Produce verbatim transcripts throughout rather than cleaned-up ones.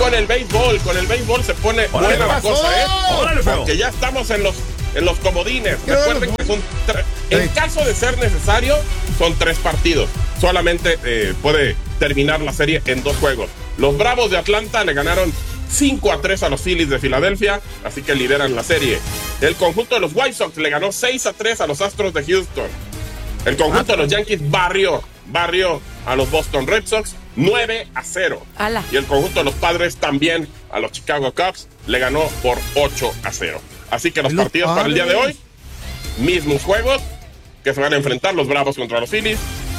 con el béisbol, con el béisbol se pone Órale, buena la cosa, ¿eh? Órale, feo. Porque ya estamos en los, en los comodines. Recuerden que son tre- en caso de ser necesario, son tres partidos. Solamente eh, puede terminar la serie en dos juegos. Los Bravos de Atlanta le ganaron cinco a tres a los Phillies de Filadelfia, así que lideran la serie. El conjunto de los White Sox le ganó seis a tres a los Astros de Houston. El conjunto de los Yankees barrió, barrió a los Boston Red Sox nueve a cero. Ala. Y el conjunto de los Padres también a los Chicago Cubs le ganó por ocho a cero. Así que los Los partidos para el día de hoy, Padres. mismos juegos que se van a enfrentar: los Bravos contra los Phillies,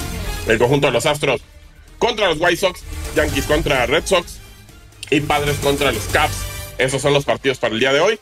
el conjunto de los Astros contra los White Sox, Yankees contra Red Sox y Padres contra los Cubs. Esos son los partidos para el día de hoy.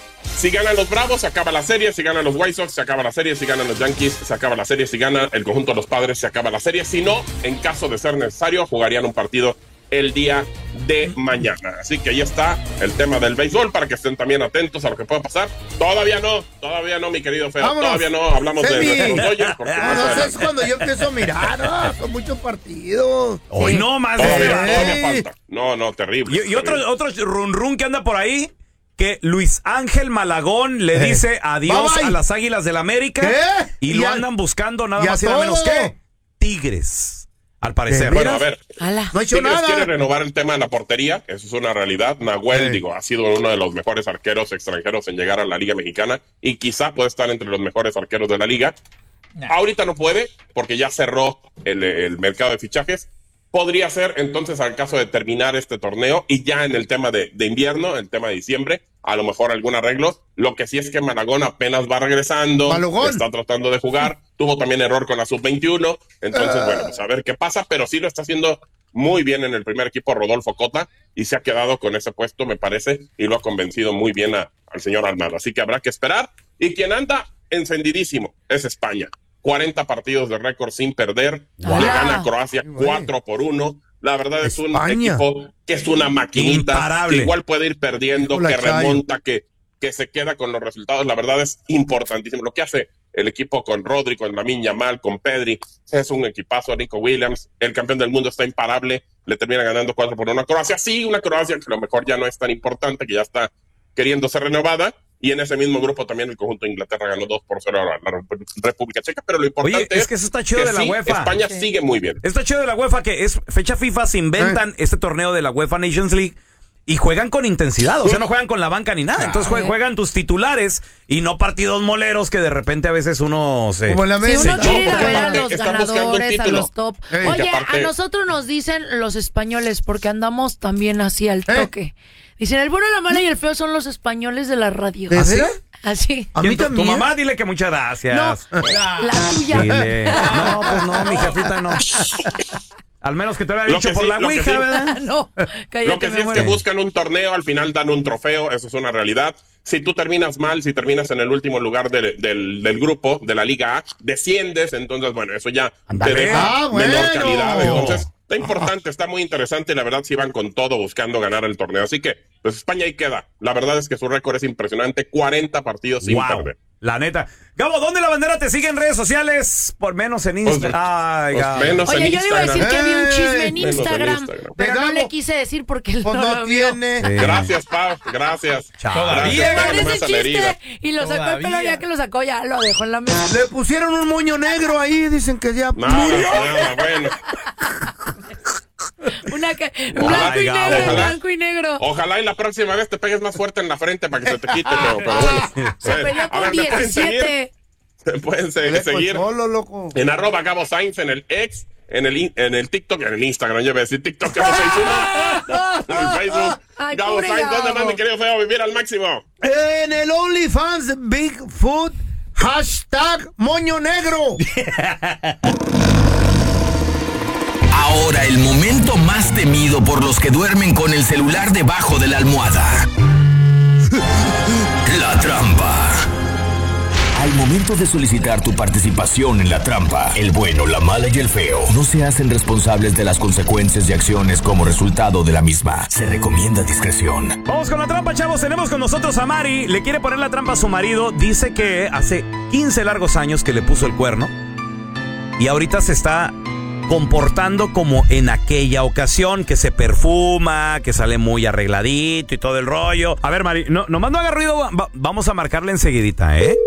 Si ganan los Bravos, se acaba la serie. Si ganan los White Sox, se acaba la serie. Si ganan los Yankees, se acaba la serie. Si gana el conjunto de los Padres, se acaba la serie. Si no, en caso de ser necesario, jugarían un partido el día de mañana. Así que ahí está el tema del béisbol, para que estén también atentos a lo que pueda pasar. Todavía no, todavía no, mi querido Feo. Vámonos. Todavía no hablamos de Semi. nuestros Dodgers, porque Ah, más no sé, adelante. es cuando yo empiezo a mirar. Ah, son muchos partidos. Hoy no más de Todavía, Ey. todavía falta. No, no, terrible. Y, y otro, otro run run que anda por ahí, que Luis Ángel Malagón le Eh. dice adiós Bye, bye. a las Águilas del América. ¿Qué? Y Y lo a- andan buscando nada y a más y nada menos todo. que Tigres, al parecer. ¿De Bueno, a ver. Ala. No ha hecho Tigres nada. quiere renovar el tema de la portería, eso es una realidad. Nahuel, Sí. digo, ha sido uno de los mejores arqueros extranjeros en llegar a la Liga Mexicana y quizá puede estar entre los mejores arqueros de la liga. Ahorita no puede porque ya cerró el, el mercado de fichajes. Podría ser entonces al caso de terminar este torneo y ya en el tema de, de invierno, el tema de diciembre, a lo mejor algún arreglo. Lo que sí es que Malagón apenas va regresando, Malagón. está tratando de jugar, tuvo también error con la sub veintiuno, entonces Ah. bueno, pues a ver qué pasa, pero sí lo está haciendo muy bien en el primer equipo Rodolfo Cota y se ha quedado con ese puesto, me parece, y lo ha convencido muy bien a- al señor Almada. Así que habrá que esperar. Y quien anda encendidísimo es España. cuarenta partidos de récord sin perder. ¡Hala! Le gana a Croacia Ay, güey. cuatro por uno. La verdad es un España. equipo que es una maquinita, Imparable. que igual puede ir perdiendo, Hola, que Chayo. remonta, que, que se queda con los resultados. La verdad es importantísimo. Lo que hace el equipo con Rodri, con Lamine Yamal, con Pedri, es un equipazo. Nico Williams, el campeón del mundo, está imparable. Le termina ganando cuatro por uno a Croacia. Sí, una Croacia que a lo mejor ya no es tan importante, que ya está queriendo ser renovada. Y en ese mismo grupo también el conjunto de Inglaterra ganó dos por cero a la Rep- República Checa. Pero lo importante Oye, es que eso está chido de la sí, UEFA. España Sí. sigue muy bien. Está chido de la UEFA, que es fecha FIFA, se inventan este torneo de la UEFA Nations League y juegan con intensidad, o sea, no juegan con la banca ni nada. Entonces jue- juegan tus titulares y no partidos moleros que de repente a veces uno se... Como la Si Messi. uno quiere ir a porque ver a aparte los están buscando un ganadores, a título. los top. Ey, Oye, que aparte- a nosotros nos dicen los españoles, porque andamos también así al toque. Dicen, el bueno, la mala y el feo son los españoles de la radio. ¿De ¿Ah, sí? veras? Así. A mí Tu- Tu también. mamá, dile que muchas gracias. No, la tuya. Dile. No, pues no, mi jefita no. Al menos que te lo haya Lo dicho que por sí- la lo que ouija, sí- ¿verdad? No, cállate, Lo que sí me es muero. que buscan un torneo, al final dan un trofeo, eso es una realidad. Si tú terminas mal, si terminas en el último lugar del, del, del grupo, de la Liga A, desciendes, entonces, bueno, eso ya Ándale. te deja Ah, bueno. menor calidad. Entonces, está importante, está muy interesante y la verdad sí van con todo buscando ganar el torneo. Así que, pues España ahí queda. La verdad es que su récord es impresionante, cuarenta partidos sin Wow, perder. la neta. Gabo, ¿dónde la bandera te sigue en redes sociales? Por menos en Pues, Instagram. Ay, pues, Gabo. menos Oye, en yo le iba a decir Instagram. que había un chisme en Ey, menos en Instagram, Instagram. pero no Gabo. le quise decir porque él Pues no, no lo vio. tiene. Sí. Gracias, Pau, gracias. Chao. Gracias, Con Pau, no me ese hace la herida. chiste y lo sacó el pelo ya que lo sacó, ya lo dejó en la mesa. Le pusieron un moño negro ahí, dicen que ya Nada, murió. nada, bueno. Una que, blanco y Gabo. negro, Ojalá. blanco y negro. Ojalá y la próxima vez te pegues más fuerte en la frente para que se te quite, pero, pero bueno. Se peleó A con ver, ¿me pueden seguir? diecisiete. Me pueden se- Le seguir solo, loco. en arroba Gabo Sainz en el ex, en el, in- en el TikTok, en el Instagram, yo voy a decir TikTok Gabo Sainz uno, en el Facebook. Ay, Gabo pobre Sainz, ¿dónde Gabo. más mi querido feo vivir al máximo? En el OnlyFans Bigfoot, hashtag moño negro. Ahora el momento más temido por los que duermen con el celular debajo de la almohada. La trampa. Al momento de solicitar tu participación en la trampa, el bueno, la mala y el feo no se hacen responsables de las consecuencias y acciones como resultado de la misma. Se recomienda discreción. Vamos con la trampa, chavos. Tenemos con nosotros a Mari. Le quiere poner la trampa a su marido. Dice que hace quince largos años que le puso el cuerno. Y ahorita se está comportando como en aquella ocasión, que se perfuma, que sale muy arregladito y todo el rollo. A ver, Mari, no, nomás no haga ruido, va, vamos a marcarle enseguidita, ¿eh?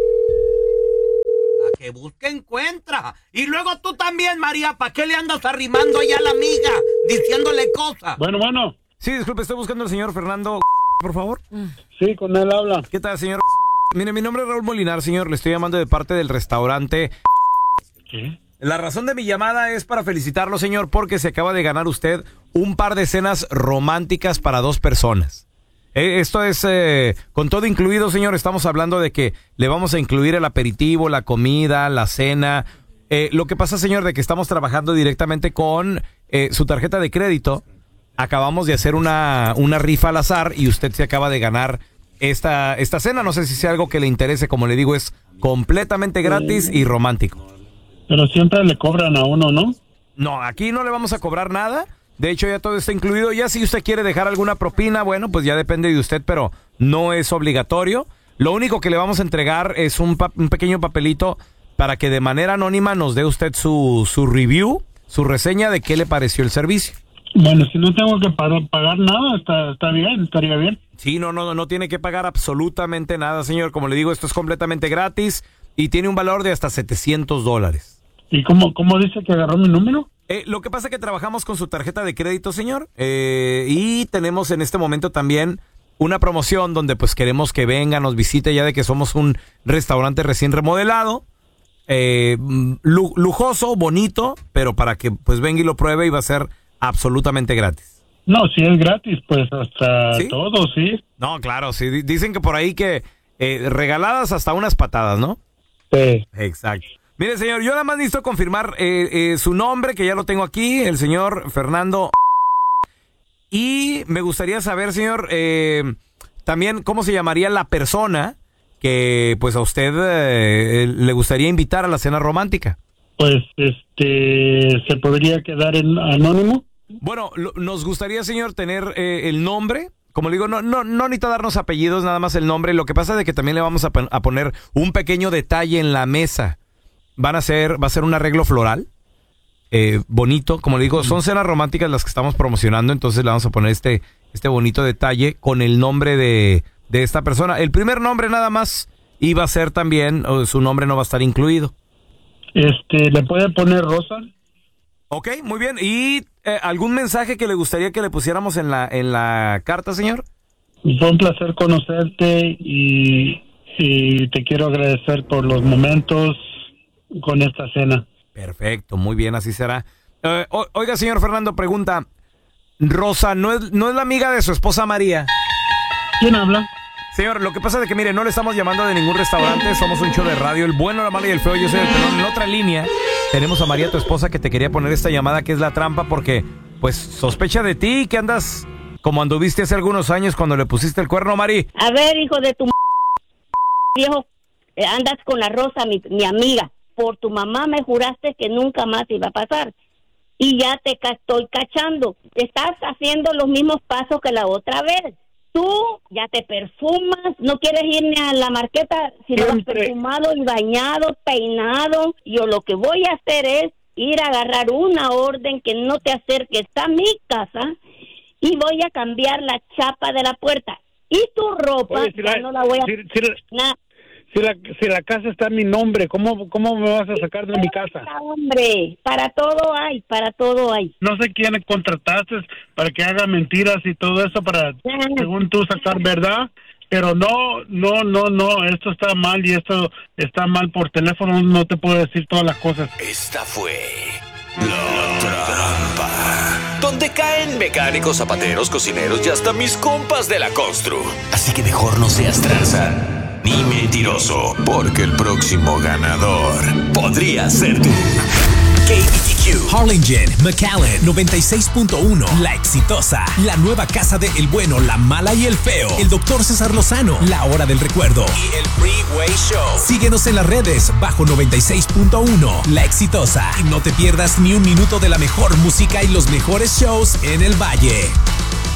La que busca encuentra. Y luego tú también, María, ¿para qué le andas arrimando allá a la amiga, diciéndole cosas? Bueno, bueno. Sí, disculpe, estoy buscando al señor Fernando, por favor. Sí, con él habla. ¿Qué tal, señor? Mire, mi nombre es Raúl Molinar, señor. Le estoy llamando de parte del restaurante. ¿Qué? La razón de mi llamada es para felicitarlo, señor, porque se acaba de ganar usted un par de cenas románticas para dos personas. Eh, esto es eh, con todo incluido, señor. Estamos hablando de que le vamos a incluir el aperitivo, la comida, la cena. Eh, lo que pasa, señor, de que estamos trabajando directamente con eh, su tarjeta de crédito. Acabamos de hacer una, una rifa al azar y usted se acaba de ganar esta, esta cena. No sé si sea algo que le interese. Como le digo, es completamente gratis y romántico. Pero siempre le cobran a uno, ¿no? No, aquí no le vamos a cobrar nada. De hecho, ya todo está incluido. Ya si usted quiere dejar alguna propina, bueno, pues ya depende de usted, pero no es obligatorio. Lo único que le vamos a entregar es un, pa- un pequeño papelito para que de manera anónima nos dé usted su, su review, su reseña de qué le pareció el servicio. Bueno, si no tengo que pagar, pagar nada, está, está bien, estaría bien. Sí, no, no, no tiene que pagar absolutamente nada, señor. Como le digo, esto es completamente gratis y tiene un valor de hasta setecientos dólares. ¿Y cómo, cómo dice que agarró mi número? Eh, lo que pasa es que trabajamos con su tarjeta de crédito, señor, eh, y tenemos en este momento también una promoción donde pues queremos que venga, nos visite, ya de que somos un restaurante recién remodelado, eh, lu- lujoso, bonito, pero para que pues venga y lo pruebe y va a ser absolutamente gratis. No, si es gratis, pues hasta ¿Sí? todo, sí. No, claro, sí, di- dicen que por ahí que eh, regaladas hasta unas patadas, ¿no? Sí. Exacto. Mire, señor, yo nada más necesito confirmar eh, eh, su nombre, que ya lo tengo aquí, el señor Fernando. Y me gustaría saber, señor, eh, también cómo se llamaría la persona que pues a usted eh, le gustaría invitar a la cena romántica. Pues, este, ¿se podría quedar en anónimo? Bueno, lo- nos gustaría, señor, tener eh, el nombre. Como le digo, no, no, no necesita darnos apellidos, nada más el nombre. Lo que pasa es de que también le vamos a, pon- a poner un pequeño detalle en la mesa. Van a ser, va a ser un arreglo floral, eh, bonito. Como le digo, son cenas románticas las que estamos promocionando, entonces le vamos a poner este, este bonito detalle con el nombre de, de esta persona. El primer nombre nada más iba a ser también, o su nombre no va a estar incluido. Este, ¿le puede poner Rosa? Ok, muy bien. ¿Y eh, algún mensaje que le gustaría que le pusiéramos en la, en la carta, señor? Fue un placer conocerte y, y te quiero agradecer por los momentos con esta cena. Perfecto, muy bien, así será. Eh, o- oiga, señor Fernando, pregunta. Rosa, ¿no es, no es la amiga de su esposa María? ¿Quién habla? Señor, lo que pasa es que, mire, no le estamos llamando de ningún restaurante, somos un show de radio, el bueno, la mala y el feo, yo soy el pelón. En otra línea tenemos a María, tu esposa, que te quería poner esta llamada, que es la trampa, porque, pues, sospecha de ti, que andas como anduviste hace algunos años cuando le pusiste el cuerno, Mari. A ver, hijo de tu m- viejo, eh, andas con la Rosa, mi, mi amiga. Por tu mamá me juraste que nunca más iba a pasar. Y ya te ca- estoy cachando. Estás haciendo los mismos pasos que la otra vez. Tú ya te perfumas, no quieres ir ni a la marqueta, sino vas Siempre. perfumado y bañado, peinado. Yo lo que voy a hacer es ir a agarrar una orden que no te acerques a mi casa y voy a cambiar la chapa de la puerta. Y tu ropa, Oye, si ya la- no la voy a... si- si la- na- Si la, si la casa está en mi nombre, ¿cómo, cómo me vas a sacar de mi casa? Hombre, para todo hay, para todo hay. No sé quién contrataste para que haga mentiras y todo eso para, según tú, sacar verdad. Pero no, no, no, no, esto está mal y esto está mal por teléfono, no te puedo decir todas las cosas. Esta fue La Trampa, donde caen mecánicos, zapateros, cocineros y hasta mis compas de la constru. Así que mejor no seas tranza ni mentiroso, porque el próximo ganador podría ser tú. K B T Q, Harlingen, McAllen, noventa y seis punto uno, La Exitosa, la nueva casa de El Bueno, la Mala y el Feo, el doctor César Lozano, La Hora del Recuerdo y el Freeway Show. Síguenos en las redes bajo noventa y seis punto uno, La Exitosa, y no te pierdas ni un minuto de la mejor música y los mejores shows en el Valle.